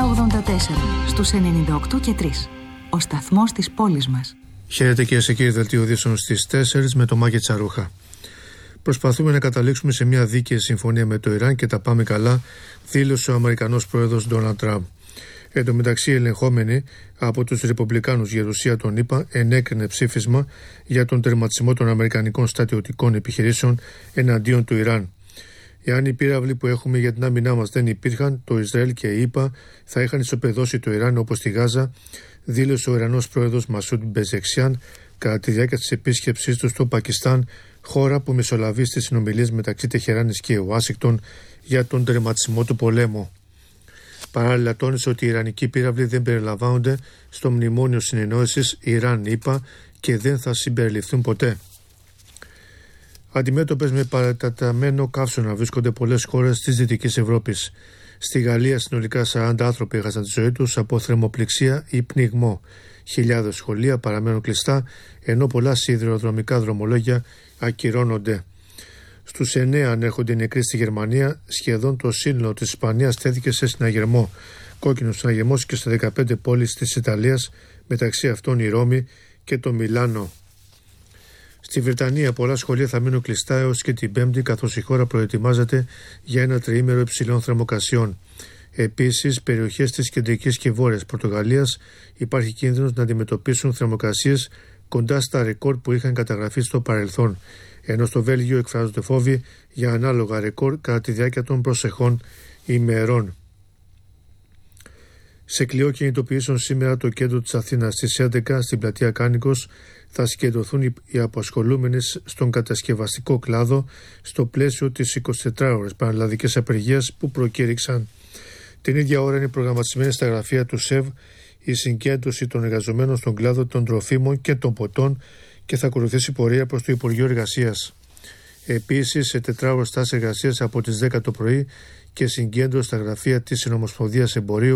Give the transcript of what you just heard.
στους 98 και 3. Ο σταθμός της πόλης μας. Χαίρετε κυρίες και κύριοι, δελτίο ειδήσεων στις 4 με το Μάκη Τσαρούχα. Προσπαθούμε να καταλήξουμε σε μια δίκαιη συμφωνία με το Ιράν και τα πάμε καλά, δήλωσε ο Αμερικανός πρόεδρος Ντόναλντ Τραμπ. Εν τω μεταξύ, η ελεγχόμενη από τους Ρεπουμπλικάνους Γερουσία των ΗΠΑ ενέκρινε ψήφισμα για τον τερματισμό των αμερικανικών στρατιωτικών επιχειρήσεων εναντίον του Ιράν. Εάν οι πύραυλοι που έχουμε για την άμυνά μας δεν υπήρχαν, το Ισραήλ και η ΗΠΑ θα είχαν ισοπεδώσει το Ιράν όπως στη Γάζα, δήλωσε ο Ιρανός πρόεδρος Μασούντ Πεζεξιάν κατά τη διάρκεια της επίσκεψής του στο Πακιστάν, χώρα που μεσολαβεί στις συνομιλίες μεταξύ Τεχεράνης και Ουάσιγκτον για τον τερματισμό του πολέμου. Παράλληλα, τόνισε ότι οι Ιρανικοί πύραυλοι δεν περιλαμβάνονται στο μνημόνιο συνεννόησης Ιράν-ΗΠΑ και δεν θα συμπεριληφθούν ποτέ. Αντιμέτωπες με παρατεταμένο καύσωνα βρίσκονται πολλές χώρες της Δυτικής Ευρώπης. Στη Γαλλία συνολικά 40 άνθρωποι έχασαν τη ζωή τους από θερμοπληξία ή πνιγμό. Χιλιάδες σχολεία παραμένουν κλειστά, ενώ πολλά σιδηροδρομικά δρομολόγια ακυρώνονται. Στους 9 ανέρχονται οι νεκροί στη Γερμανία, σχεδόν το σύνολο της Ισπανίας τέθηκε σε συναγερμό. Κόκκινος συναγερμός και σε 15 πόλεις της Ιταλίας, μεταξύ αυτών η Ρώμη και το Μιλάνο. Στη Βρετανία πολλά σχολεία θα μείνουν κλειστά έως και την Πέμπτη, καθώς η χώρα προετοιμάζεται για ένα τριήμερο υψηλών θερμοκρασιών. Επίσης, περιοχές της κεντρικής και βόρειας Πορτογαλίας υπάρχει κίνδυνος να αντιμετωπίσουν θερμοκρασίες κοντά στα ρεκόρ που είχαν καταγραφεί στο παρελθόν, ενώ στο Βέλγιο εκφράζονται φόβοι για ανάλογα ρεκόρ κατά τη διάρκεια των προσεχών ημερών. Σε κλειό κινητοποιήσεων σήμερα το κέντρο της Αθήνας στις 11 στην πλατεία Κάνικος θα συγκεντρωθούν οι απασχολούμενες στον κατασκευαστικό κλάδο στο πλαίσιο της 24ωρες πανελλαδικής απεργίας που προκήρυξαν. Την ίδια ώρα είναι προγραμματισμένη στα γραφεία του ΣΕΒ η συγκέντρωση των εργαζομένων στον κλάδο των τροφίμων και των ποτών και θα ακολουθήσει πορεία προς το Υπουργείο Εργασίας. Επίσης, σε 4ωρες στάση εργασίας από τις 10 το πρωί και συγκέντρωση στα γραφεία της Συνομοσπονδίας Εμπορίου